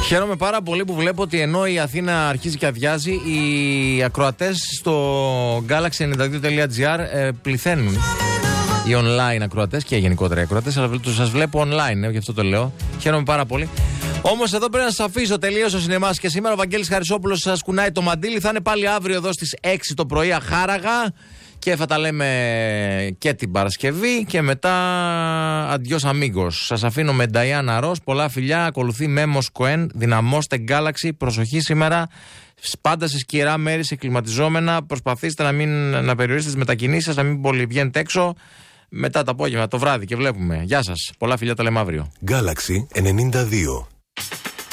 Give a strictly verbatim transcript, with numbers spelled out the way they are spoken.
Χαίρομαι πάρα πολύ που βλέπω ότι ενώ η Αθήνα αρχίζει και αδειάζει, οι ακροατές στο Galaxy ενενήντα δύο τελεία τζι άρ ε, πληθαίνουν. Οι online ακροατές και οι γενικότερα οι ακροατές, αλλά σας βλέπω online, ε, γι' αυτό το λέω. Χαίρομαι πάρα πολύ. Όμως εδώ πρέπει να σας αφήσω, τελείωσε ο σινεμάς και σήμερα ο Βαγγέλης Χαρισόπουλος σας κουνάει το μαντίλι. Θα είναι πάλι αύριο εδώ στις έξι το πρωί αχάραγα και θα τα λέμε και την Παρασκευή και μετά αντιός αμίγκος. Σας αφήνω με Νταϊάννα Ρος, πολλά φιλιά, ακολουθεί Μέμος Κοέν, δυναμώστε Galaxy, προσοχή σήμερα. Πάντα σε σκυρά μέρη, σε κλιματιζόμενα. Προσπαθήστε να, μην, να περιορίσετε τις μετακινήσεις σας, να μην πολύ βγαίνετε έξω. Μετά το απόγευμα, το βράδυ και βλέπουμε. Γεια σας. Πολλά φιλιά, τα λέμε αύριο. Galaxy ενενήντα δύο.